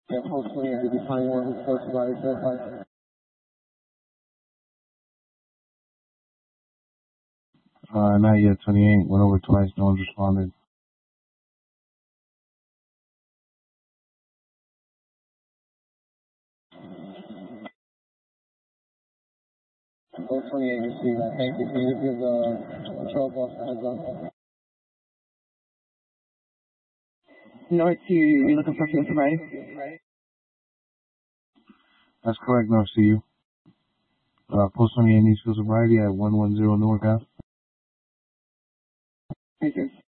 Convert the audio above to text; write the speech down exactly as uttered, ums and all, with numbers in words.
Yeah, hopefully I could be finding one who's close by certified. Uh, not yet, twenty-eight. Went over twice, no one's responded. Hopefully I can see that. Thank you. Can you give the patrol boss a heads up? North to you, you're looking for field sobriety? That's correct, North C U. Uh, Post twenty-eight needs field sobriety at one one zero Newark Ave. Thank you.